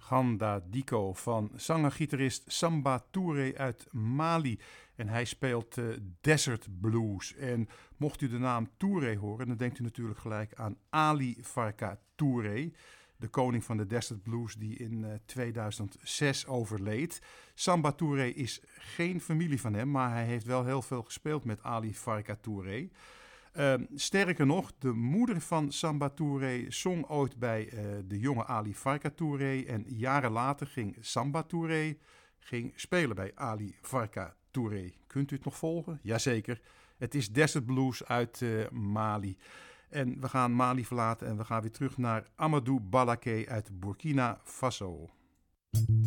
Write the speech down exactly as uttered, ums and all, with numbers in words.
Ganda Diko van zanger-gitarist Samba Touré uit Mali. En hij speelt uh, Desert Blues. En mocht u de naam Touré horen, dan denkt u natuurlijk gelijk aan Ali Farka Touré, de koning van de Desert Blues die in uh, tweeduizend zes overleed. Samba Touré is geen familie van hem, maar hij heeft wel heel veel gespeeld met Ali Farka Touré. Uh, sterker nog, de moeder van Samba Touré zong ooit bij uh, de jonge Ali Farka Touré. En jaren later ging Samba Touré ging spelen bij Ali Farka Touré. Kunt u het nog volgen? Jazeker. Het is Desert Blues uit uh, Mali. En we gaan Mali verlaten en we gaan weer terug naar Amadou Balaké uit Burkina Faso.